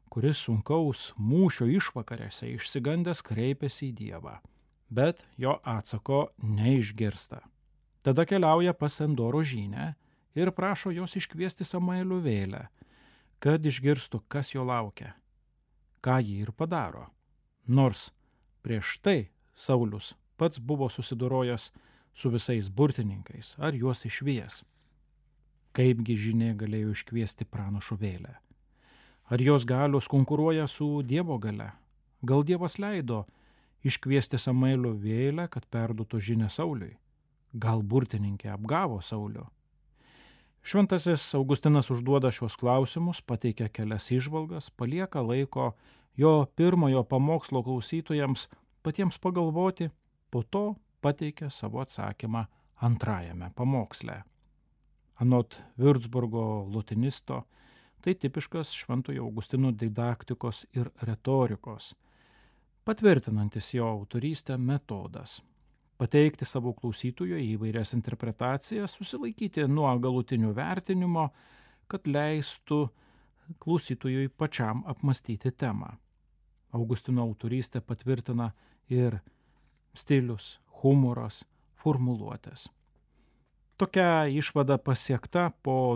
kuris sunkaus mūšio išvakarėse išsigandęs kreipėsi į Dievą, bet jo atsako neišgirsta. Tada keliauja pas Endoro žynę ir prašo jos iškviesti Samuelio vėlę, kad išgirstų, kas jo laukia. Ką ji ir padaro. Nors prieš tai Saulius pats buvo susidorojęs su visais burtininkais ar juos išvijęs. Kaipgi žynė galėjo iškviesti pranašo vėlę? Ar jos galios konkuruoja su Dievo galia? Gal Dievas leido iškviesti Samuelio vėlę, kad perduotų žinią Sauliui? Gal burtininkė apgavo Saulių? Šventasis Augustinas užduoda šios klausimus, pateikia kelias įžvalgas, palieka laiko jo pirmojo pamokslo klausytojams patiems pagalvoti, po to pateikia savo atsakymą antrajame pamoksle. Anot Würzburgo lutinisto, tai tipiškas Šventojo Augustino didaktikos ir retorikos, patvirtinantis jo autorystę metodas. Pateikti savo klausytojui įvairias interpretacijas, susilaikyti nuo galutinių vertinimo, kad leistų klausytojui pačiam apmastyti temą. Augustino autorystę patvirtina ir stilius, humoras, formuluotės. Tokia išvada pasiekta po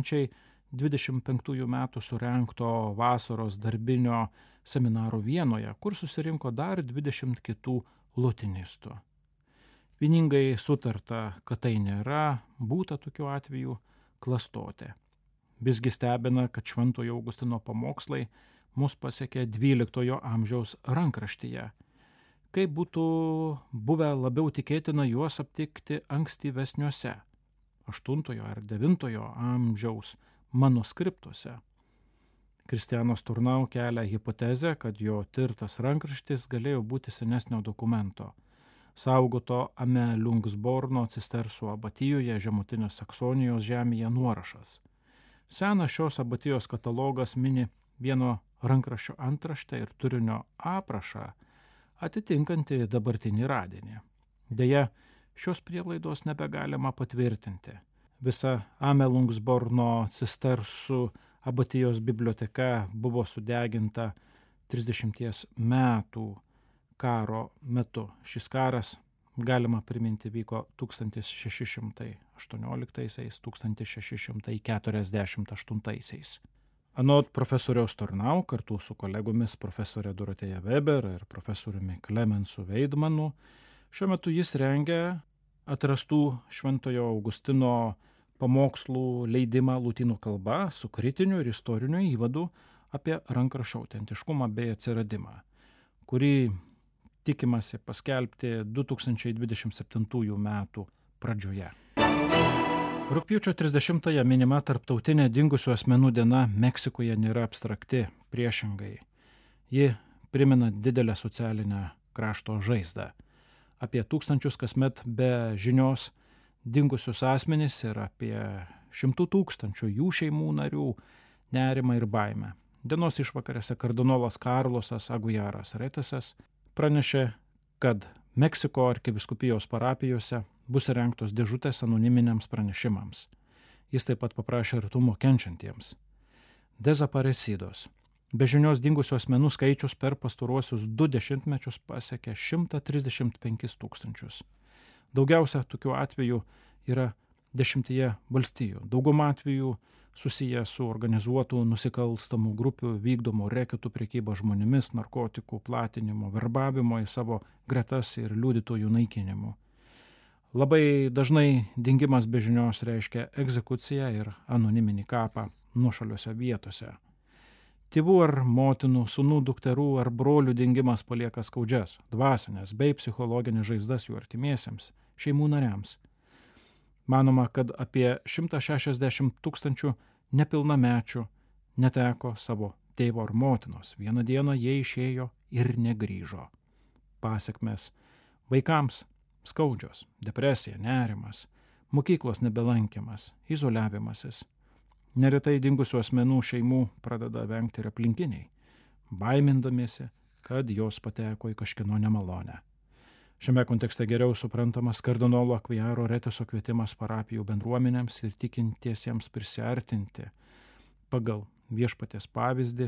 2025 metų surengto vasaros darbinio seminaro Vienoje, kur susirinko dar 20 kitų lutinistų. Vieningai sutarta, kad tai nėra būta tokiu atveju klastotė. Visgi stebina, kad Šventojo Augustino pamokslai mus pasiekė 12 amžiaus rankraštyje. Kaip būtų buvę labiau tikėtina juos aptikti ankstyvesniuose 8 ar 9 amžiaus manuskriptuose. Kristianas Turnau kelia hipotezę, kad jo tirtas rankraštis galėjo būti senesnio dokumento, saugoto Amelungsborno cistersų abatijoje Žemutinės Saksonijos žemėje nuorašas. Senas šios abatijos katalogas mini vieno rankraščio antraštę ir turinio aprašą, atitinkantį dabartinį radinį. Deja, šios prielaidos nebegalima patvirtinti. Visa Amelungsborno cistersų abatijos biblioteka buvo sudeginta 30 metų karo metu. Šis karas, galima priminti, vyko 1618–1648. Anot profesoriaus Turnau, kartu su kolegomis profesorė Dorotėja Weber ir profesoriumi Klemensu Veidmanu, šiuo metu jis rengia atrastų Šventojo Augustino pamokslų leidimą lotynų kalba su kritiniu ir istoriniu įvadu apie rankraščio autentiškumą bei atsiradimą, kurį tikimasi paskelbti 2027 metų pradžioje. Rugpjūčio 30-ąją minima tarptautinė dingusių asmenų diena Meksikoje nėra abstrakti, priešingai. Ji primena didelę socialinę krašto žaizdą. Apie 1000 kasmet be žinios dingusius asmenys ir apie 100 000 jų šeimų narių nerimą ir baimę. Dienos išvakarėse kardinolas Karlosas Aguiaras Retesas pranešė, kad Meksiko arkivyskupijos parapijose bus įrengtos dėžutės anoniminiams pranešimams. Jis taip pat paprašė artumo kenčiantiems. Desaparecidos. Be žinios dingusių asmenų skaičius per pastaruosius 2 dešimtmečius pasiekė 135 000. Daugiausia tokių atvejų yra 10 valstijų. Dauguma atvejų susiję su organizuotų nusikalstamų grupių vykdomų reketų prekyba žmonėmis, narkotikų platinimo, verbavimo į savo gretas ir liudytojų naikinimu. Labai dažnai dingimas be žinios reiškia egzekuciją ir anoniminį kapą nuošaliuose vietose. Tėvų ar motinų, sūnų, dukterų ar brolių dingimas palieka skaudžias, dvasinės bei psichologinės žaizdas jų artimiesiems, šeimų nariams. Manoma, kad apie 160 000 nepilnamečių neteko savo tėvo ar motinos. Vieną dieną jie išėjo ir negrįžo. Pasekmės vaikams skaudžios, depresija, nerimas, mokyklos nebelankymas, izoliavimasis. Neretai dingusių asmenų šeimų pradeda vengti ir aplinkiniai, baimindamiesi, kad jos pateko į kažkieno nemalonę. Šiame kontekste geriau suprantamas kardinolo Aguiaro Reteso kvietimas parapijų bendruomenėms ir tikintiesiems prisiartinti pagal viešpaties pavyzdį